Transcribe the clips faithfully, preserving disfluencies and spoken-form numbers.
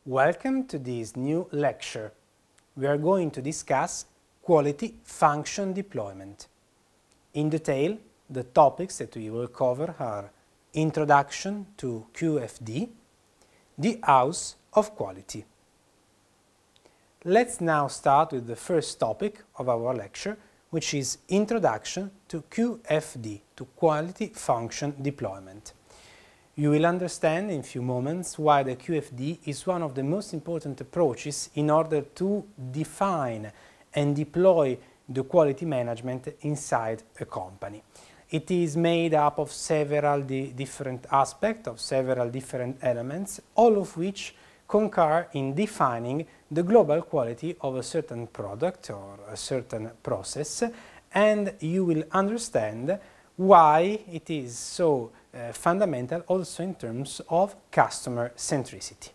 Welcome to this new lecture. We are going to discuss quality function deployment. In detail, the topics that we will cover are Introduction to Q F D, the House of Quality. Let's now start with the first topic of our lecture, which is Introduction to Q F D, to Quality Function Deployment. You will understand in a few moments why the Q F D is one of the most important approaches in order to define and deploy the quality management inside a company. It is made up of several di different aspects, of several different elements, all of which concur in defining the global quality of a certain product or a certain process, and you will understand why it is so uh, fundamental also in terms of customer centricity.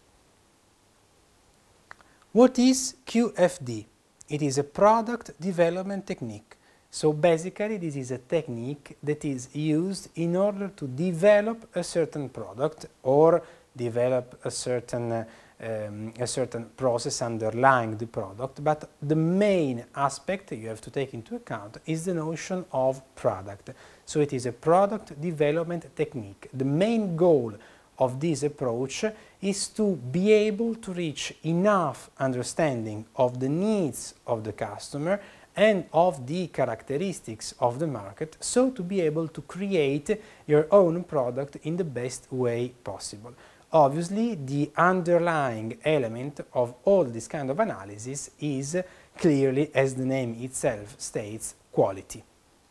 What is Q F D? It is a product development technique. So basically this is a technique that is used in order to develop a certain product or develop a certain uh, Um, a certain process underlying the product, but the main aspect you have to take into account is the notion of product. So it is a product development technique. The main goal of this approach is to be able to reach enough understanding of the needs of the customer and of the characteristics of the market, so to be able to create your own product in the best way possible. Obviously, the underlying element of all this kind of analysis is clearly, as the name itself states, quality.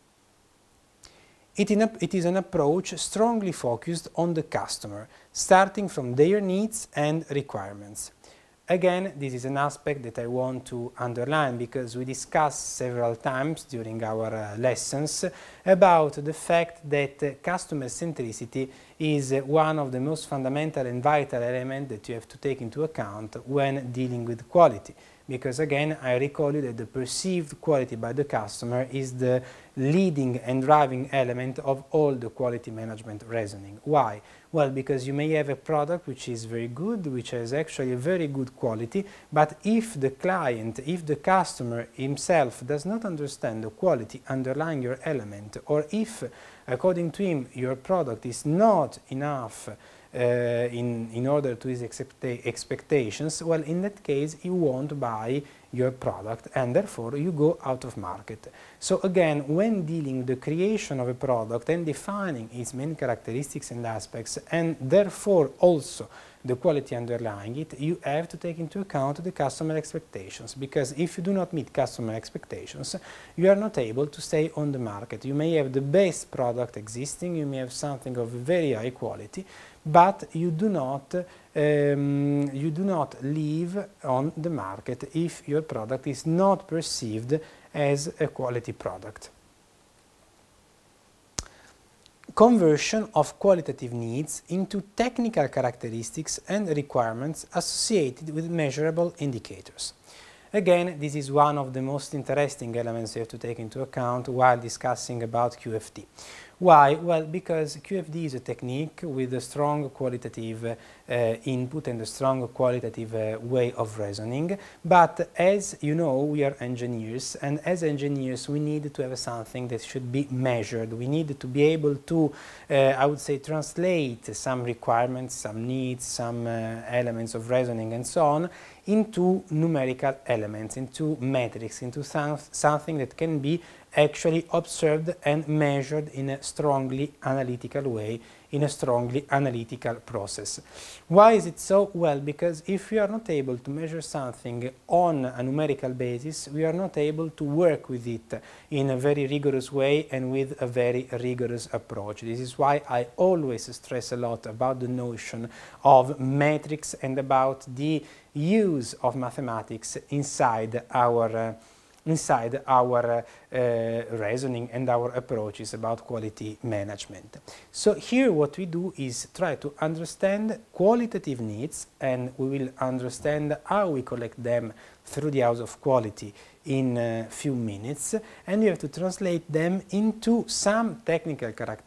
It, in a, it is an approach strongly focused on the customer, starting from their needs and requirements. Again, this is an aspect that I want to underline because we discussed several times during our uh, lessons about the fact that uh, customer centricity is uh, one of the most fundamental and vital elements that you have to take into account when dealing with quality. Because again, I recall you that the perceived quality by the customer is the leading and driving element of all the quality management reasoning. Why? Well, because you may have a product which is very good, which has actually a very good quality, but if the client, if the customer himself does not understand the quality underlying your element, or if, according to him, your product is not enough Uh, in, in order to his expectations, well, in that case, he won't buy your product and therefore you go out of market. So again, when dealing with the creation of a product and defining its main characteristics and aspects, and therefore also the quality underlying it, you have to take into account the customer expectations, because if you do not meet customer expectations, you are not able to stay on the market. You may have the best product existing, you may have something of very high quality, but you do not um, you do not live on the market if your product is not perceived as a quality product. Conversion of qualitative needs into technical characteristics and requirements associated with measurable indicators. Again, this is one of the most interesting elements you have to take into account while discussing about Q F D. Why? Well, because Q F D is a technique with a strong qualitative uh, input and a strong qualitative uh, way of reasoning, but as you know, we are engineers, and as engineers we need to have something that should be measured. We need to be able to, uh, I would say, translate some requirements, some needs, some uh, elements of reasoning and so on into numerical elements, into metrics, into some, something that can be actually observed and measured in a strongly analytical way, in a strongly analytical process. Why is it so? Well, because if we are not able to measure something on a numerical basis, we are not able to work with it in a very rigorous way and with a very rigorous approach. This is why I always stress a lot about the notion of metrics and about the use of mathematics inside our uh, inside our uh, uh, reasoning and our approaches about quality management. So here what we do is try to understand qualitative needs, and we will understand how we collect them through the House of Quality in a few minutes, and you have to translate them into some technical characteristics